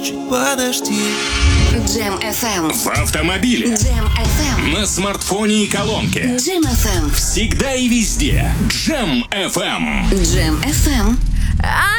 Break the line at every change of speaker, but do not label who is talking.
Чуть подожди.
Джем FM.
В автомобиле,
Джем FM.
на смартфоне и колонке.
Джем FM.
Всегда и везде. Джем FM.
Джем FM.